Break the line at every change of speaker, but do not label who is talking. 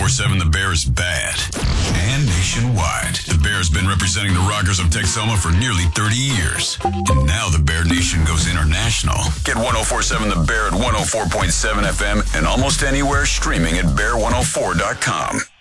1047 The Bear is bad. And nationwide. The Bear's been representing the Rockers of Texoma for nearly 30 years. And now the Bear Nation goes international. Get 1047 The Bear at 104.7 FM and almost anywhere streaming at bear104.com.